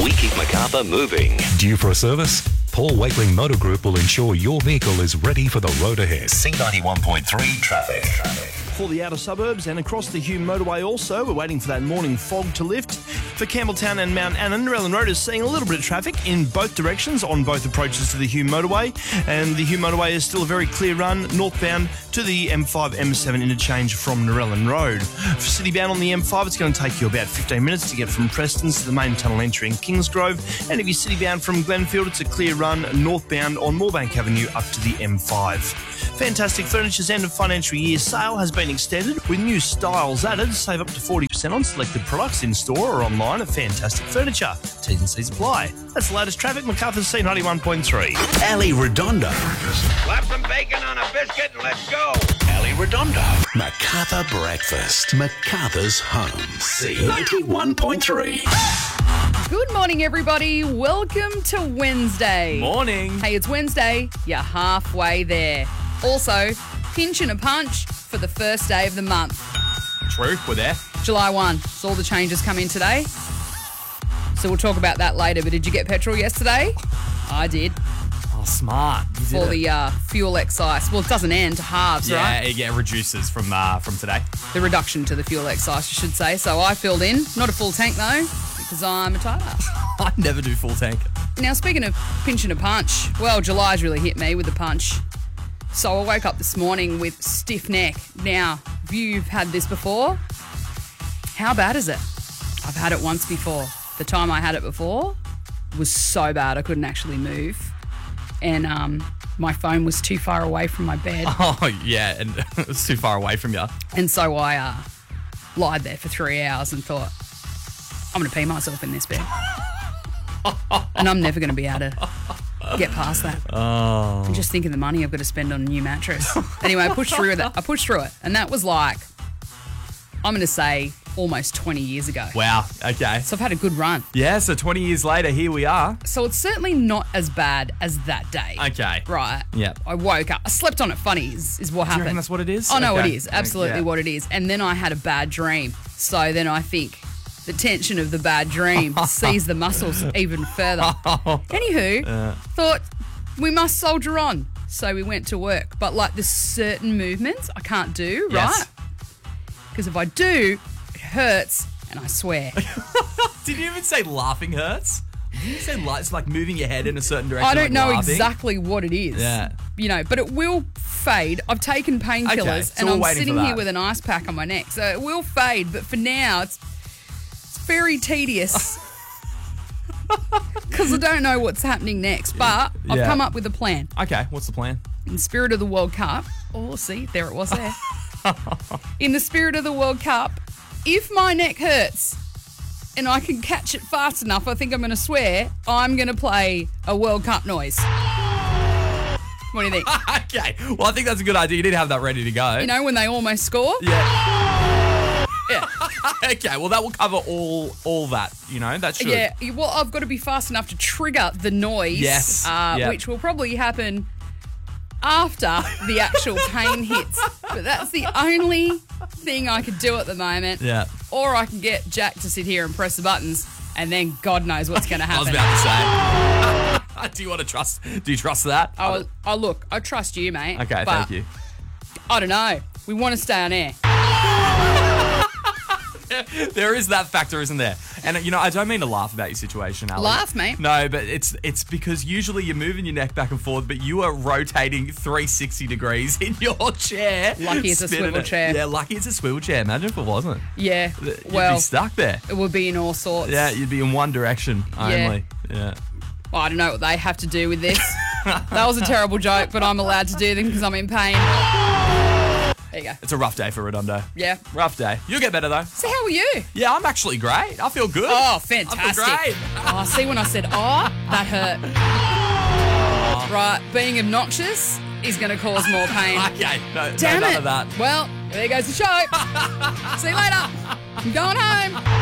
We keep Macarthur moving. Due for a service? Paul Wakeling Motor Group will ensure your vehicle is ready for the road ahead. C91.3 traffic. For the outer suburbs and across the Hume motorway also, we're waiting for that morning fog to lift. For Campbelltown and Mount Annan, Narellan Road is seeing a little bit of traffic in both directions on both approaches to the Hume motorway. And the Hume motorway is still a very clear run northbound to the M5-M7 interchange from Narellan Road. For citybound on the M5, it's going to take you about 15 minutes to get from Prestons to the main tunnel entry in Kingsgrove. And if you're citybound from Glenfield, it's a clear run northbound on Moorebank Avenue up to the M5. Fantastic Furniture's end of financial year sale has been extended with new styles added. Save up to 40% on selected products in store or online at Fantastic Furniture. T's and C's apply. That's the latest traffic. Macarthur's C91.3. Ali Redondo. Slap some bacon on a biscuit and let's go. Ali Redondo. Macarthur Breakfast. Macarthur's home. C91.3. Good morning, everybody. Welcome to Wednesday. Morning. Hey, it's Wednesday. You're halfway there. Also, pinch and a punch for the first day of the month. True, we're there. July 1. So all the changes come in today. So we'll talk about that later. But did you get petrol yesterday? I did. Oh, smart. You did For it. the fuel excise. Well, it doesn't end, halves, right? Yeah, it reduces from today. The reduction to the fuel excise, I should say. So I filled in. Not a full tank, though, because I'm a tired ass. I never do full tank. Now, speaking of pinch and a punch, well, July's really hit me with a punch. So I woke up this morning with stiff neck. Now, if you've had this before, how bad is it? I've had it once before. The time I had it before was so bad I couldn't actually move. And my phone was too far away from my bed. Oh, yeah, and it was too far away from you. And so I lied there for 3 hours and thought, I'm going to pee myself in this bed. And I'm never going to be able to get past that. Oh. I'm just thinking the money I've got to spend on a new mattress. Anyway, I pushed through it. And that was like, I'm going to say almost 20 years ago. Wow, okay. So I've had a good run. Yeah, so 20 years later, here we are. So it's certainly not as bad as that day. Okay. Right. Yep. I woke up. I slept on it funny is what Do you happened. reckon that's what it is? Oh, no, Okay. it is. Absolutely Yeah. what it is. And then I had a bad dream. So then I think the tension of the bad dream seized the muscles even further. Anywho, thought we must soldier on. So we went to work. But like there's certain movements I can't do, Yes. right? Because if I do, it hurts and I swear. Did you even say laughing hurts? Did you say it's like moving your head in a certain direction? I don't like know laughing? exactly what it is. Yeah. You know, but it will fade. I've taken painkillers Okay, so and we're I'm waiting sitting for here that. with an ice pack on my neck. So it will fade, but for now it's very tedious. Because I don't know what's happening next. But I've Yeah. come up with a plan. Okay, what's the plan? In the spirit of the World Cup. Oh, see, there it was there. In the spirit of the World Cup, if my neck hurts and I can catch it fast enough, I think I'm going to swear, I'm going to play a World Cup noise. What do you think? Okay, well, I think that's a good idea. You need to have that ready to go. You know, when they almost score? Yeah. Yeah. Okay, well, that will cover all that, you know, that should. Yeah, well, I've got to be fast enough to trigger the noise. Yes, yep. Which will probably happen after the actual pain hits. But that's the only thing I could do at the moment. Yeah. Or I can get Jack to sit here and press the buttons, and then God knows what's going to I was happen. about to say. Do you trust that? Oh, look, I trust you, mate. Okay, but thank you. I don't know. We want to stay on air. There is that factor, isn't there? And, you know, I don't mean to laugh about your situation, Ali. Laugh, mate. No, but it's because usually you're moving your neck back and forth, but you are rotating 360 degrees in your chair. Lucky it's a spinning swivel it. chair. Yeah, lucky it's a swivel chair. Imagine if it wasn't. Yeah. You'd Well, be stuck there. it would be in all sorts. Yeah, you'd be in one direction only. Yeah. Well, I don't know what they have to do with this. That was a terrible joke, but I'm allowed to do them because I'm in pain. There you go. It's a rough day for Redondo. Yeah. Rough day. You'll get better, though. So how are you? Yeah, I'm actually great. I feel good. Oh, I fantastic. feel great. Oh, see, when I said, that hurt. Right, being obnoxious is going to cause more pain. Okay, no, Damn none it. of that. Well, there goes the show. See you later. I'm going home.